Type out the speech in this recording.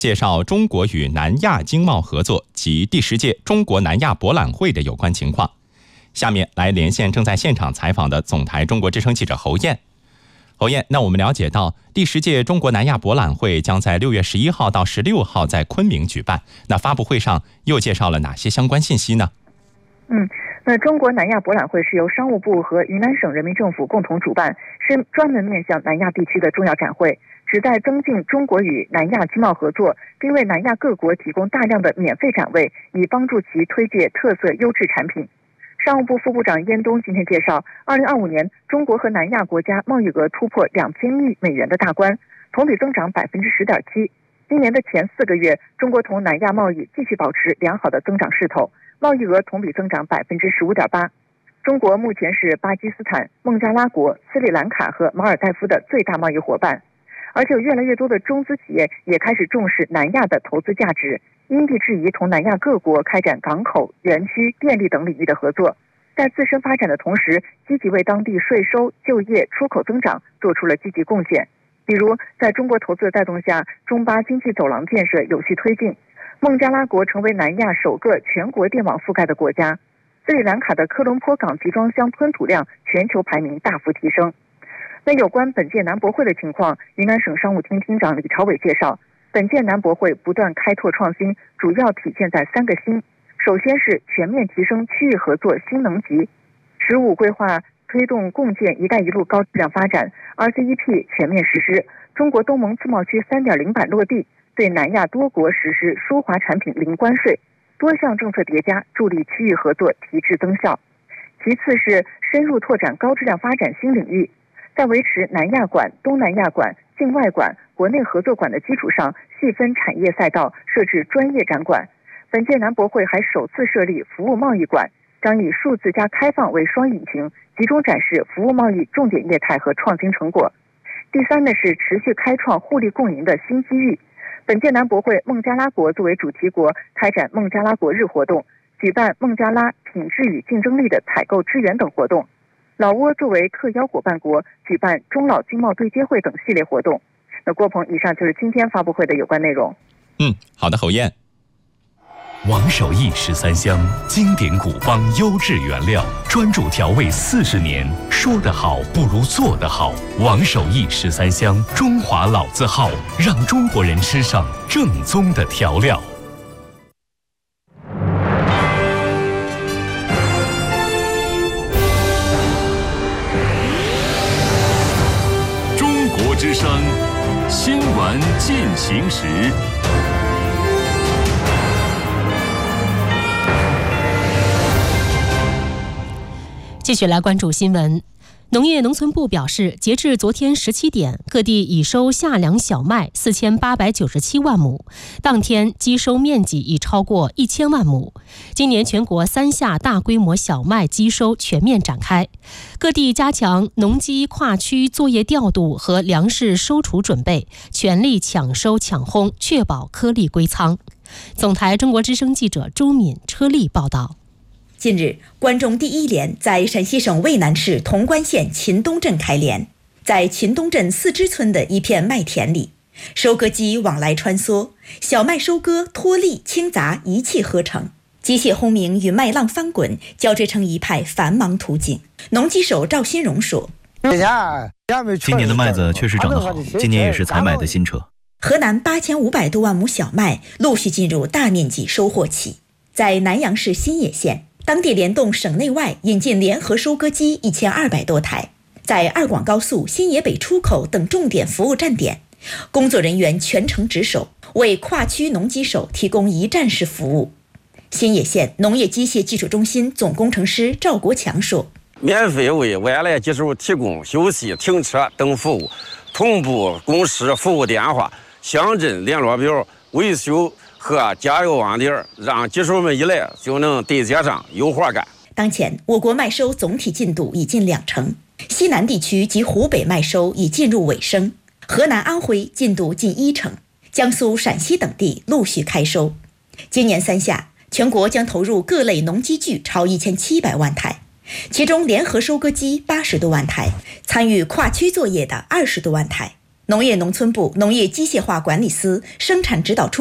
介绍中国与南亚经贸合作及第10届中国南亚博览会的有关情况。下面来连线正在现场采访的总台中国之声记者侯燕。侯燕，那我们了解到第10届中国南亚博览会将在6月11号到16号在昆明举办，那发布会上又介绍了哪些相关信息呢？ 那中国南亚博览会是由商务部和云南省人民政府共同主办，是专门面向南亚地区的重要展会，旨在增进中国与南亚经贸合作，并为南亚各国提供大量的免费展位，以帮助其推介特色优质产品。商务部副部长燕东今天介绍，2025年中国和南亚国家贸易额突破2000亿美元的大关，同比增长10.7%。今年的前4个月，中国同南亚贸易继续保持良好的增长势头，贸易额同比增长15.8%。中国目前是巴基斯坦、孟加拉国、斯里兰卡和马尔代夫的最大贸易伙伴，而且有越来越多的中资企业也开始重视南亚的投资价值，因地制宜同南亚各国开展港口、园区、电力等领域的合作，在自身发展的同时，积极为当地税收、就业、出口增长做出了积极贡献。比如，在中国投资的带动下，中巴经济走廊建设有序推进，孟加拉国成为南亚首个全国电网覆盖的国家，斯里兰卡的科伦坡港集装箱吞吐量全球排名大幅提升。那有关本届南博会的情况，云南省商务厅厅长李朝伟介绍，本届南博会不断开拓创新，主要体现在3个新。首先是全面提升区域合作新能级，15规划推动共建“一带一路”高质量发展 ，RCEP 全面实施，中国东盟自贸区3.0版落地，对南亚多国实施输华产品零关税，多项政策叠加，助力区域合作提质增效。其次是深入拓展高质量发展新领域，在维持南亚馆、东南亚馆、境外馆、国内合作馆的基础上，细分产业赛道，设置专业展馆。本届南博会还首次设立服务贸易馆，将以数字加开放为双引擎，集中展示服务贸易重点业态和创新成果。第3呢是持续开创互利共赢的新机遇。本届南博会，孟加拉国作为主题国，开展孟加拉国日活动，举办孟加拉品质与竞争力的采购支援等活动。老挝作为特邀伙伴国，举办中老经贸对接会等系列活动。那郭鹏，以上就是今天发布会的有关内容。 好的，侯燕。 王守义13香，经典古方，优质原料，专注调味40年。说得好不如做得好。王守义13香，中华老字号，让中国人吃上正宗的调料。 中国之声，新闻进行时。 继续来关注新闻。农业农村部表示，截至昨天17点，各地已收夏粮小麦4897万亩，当天基收面积已超过1000万亩。今年全国3夏大规模小麦基收全面展开，各地加强农机跨区作业调度和粮食收储准备，全力抢收抢烘，确保颗粒归仓。总台中国之声记者周敏、车丽报道。 近日，关中第1联在陕西省渭南市潼关县秦东镇开联，在秦东镇四支村的一片麦田里，收割机往来穿梭，小麦收割脱粒清杂一气呵成，机械轰鸣与麦浪翻滚交织成一派繁忙图景。农机手赵新荣说：“ 今年的麦子确实长得好，今年也是采买的新车。” 河南8500多万亩小麦陆续进入大面积收获期，在南阳市新野县，当地联动省内外引进联合收割机1200多台，在二广高速、新野北出口等重点服务站点，工作人员全程值守，为跨区农机手提供一站式服务。新野县农业机械技术中心总工程师赵国强说：“ 免费为外来机手提供休息、停车等服务，同步公示服务电话、乡镇联络表、维修和加油网点，让机手们一来就能对接上，有活干。” 当前，我国麦收总体进度已近20%，西南地区及湖北麦收已进入尾声，河南、安徽进度近10%，江苏、陕西等地陆续开收。今年3夏，全国将投入各类农机具超1700万台，其中联合收割机80多万台，参与跨区作业的20多万台。 农业农村部农业机械化管理司生产指导处